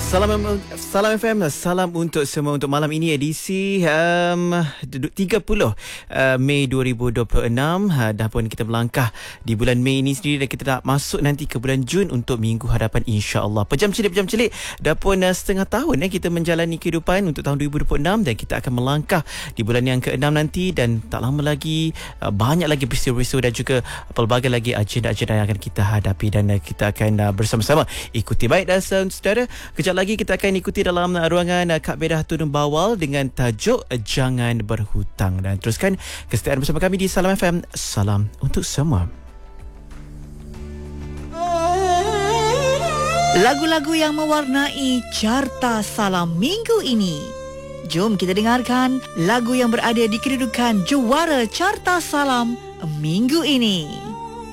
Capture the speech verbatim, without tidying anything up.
Salam Salam F M, salam untuk semua untuk malam ini edisi um, tiga puluh uh, Mei dua ribu dua puluh enam. Uh, dah pun kita melangkah di bulan Mei ini sendiri dan kita dah masuk nanti ke bulan Jun untuk minggu hadapan, insya-Allah. Pejam celik pejam celik dah pun uh, setengah tahun eh, kita menjalani kehidupan untuk tahun dua ribu dua puluh enam dan kita akan melangkah di bulan yang keenam nanti, dan tak lama lagi uh, banyak lagi peristiwa-peristiwa dan juga pelbagai lagi agenda-agenda yang akan kita hadapi, dan uh, kita akan uh, bersama-sama ikuti. Baik, dan uh, saudara, kejap lagi kita akan ikuti dalam uh, ruangan uh, Kak Bedah Tunung Bawal dengan tajuk uh, Jangan Berhutang, dan teruskan kesetiaan bersama kami di Salam F M. Salam untuk semua. Lagu-lagu yang mewarnai carta Salam minggu ini. Jom kita dengarkan lagu yang berada di kedudukan juara carta Salam minggu ini.